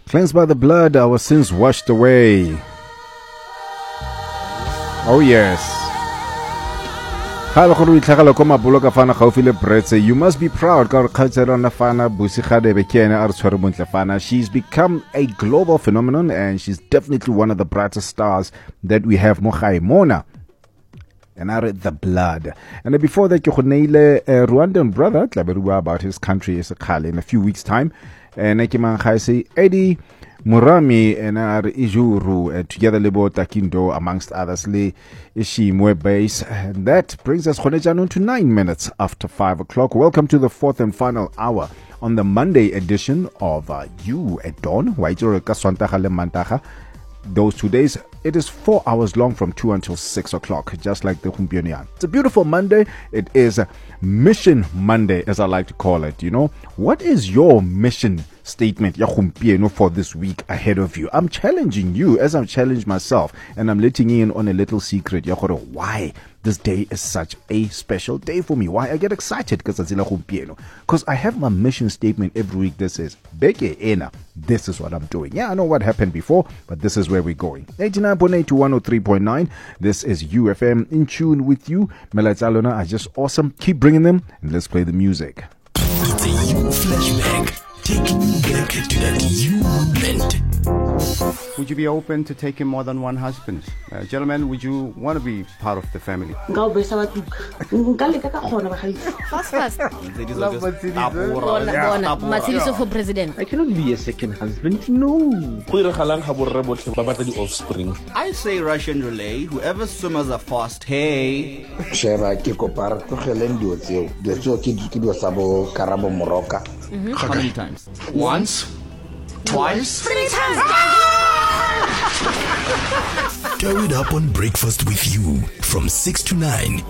Cleansed by the blood, our sins washed away. Oh yes. You must be proud. She's become a global phenomenon and she's definitely one of the brightest stars that we have. Mona. And I read the blood. And before that, a Rwandan brother, Tlaberua, about his country is in a few weeks' time. And Eddie Murami and Ijuru, together Lebo Takindo, amongst others, Le Ishimwe base. And that brings us to 9 minutes after 5 o'clock. Welcome to the fourth and final hour on the Monday edition of You at Dawn. Those 2 days, it is 4 hours long from 2 until 6 o'clock, just like the Humpionian. It's a beautiful Monday. It is Mission Monday, as I like to call it. You know, what is your mission statement for this week ahead of you? I'm challenging you as I've challenged myself, and I'm letting you in on a little secret. Why this day is such a special day for me. Why I get excited because I have my mission statement every week that says Beke Ena, this is what I'm doing. Yeah, I know what happened before, but this is where we're going. 89.8 to 103.9. This is UFM in tune with you. Melats Alona are just awesome. Keep bringing them, and let's play the music. It's a You flashback. Taking you back to that you moment. Would you be open to taking more than one husband? Gentlemen, would you want to be part of the family? Fast. Matshidiso for president. I cannot be a second husband. No. I say Russian relay. Whoever swimmers are fast, hey. How many times? Once? Twice? 3 times. Throw it up on Breakfast with You from 6 to 9